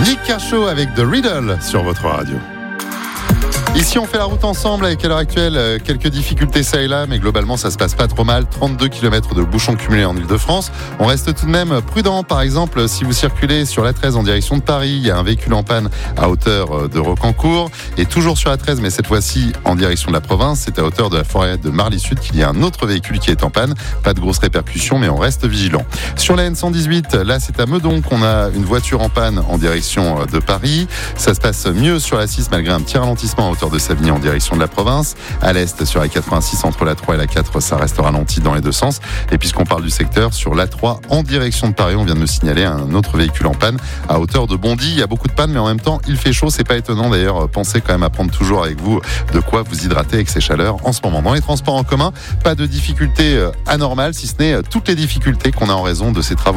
Nick Kershaw avec The Riddle sur votre radio. Ici, on fait la route ensemble avec à l'heure actuelle quelques difficultés ça et là, mais globalement, ça se passe pas trop mal. 32 km de bouchons cumulés en Ile-de-France. On reste tout de même prudent. Par exemple, si vous circulez sur l'A13 en direction de Paris, il y a un véhicule en panne à hauteur de Rocancourt. Et toujours sur l'A13, mais cette fois-ci en direction de la province, c'est à hauteur de la forêt de Marly-Sud qu'il y a un autre véhicule qui est en panne. Pas de grosses répercussions, mais on reste vigilant. Sur la N118, là, c'est à Meudon qu'on a une voiture en panne en direction de Paris. Ça se passe mieux sur la 6 malgré un petit ralentissement à hauteur de Savigny en direction de la province. À l'est, sur la 86 entre la 3 et la 4, ça reste ralenti dans les deux sens. Et puisqu'on parle du secteur, sur la 3 en direction de Paris, on vient de me signaler un autre véhicule en panne à hauteur de Bondy. Il y a beaucoup de pannes, mais en même temps, il fait chaud. C'est pas étonnant d'ailleurs. Pensez quand même à prendre toujours avec vous de quoi vous hydrater avec ces chaleurs en ce moment. Dans les transports en commun, pas de difficultés anormales, si ce n'est toutes les difficultés qu'on a en raison de ces travaux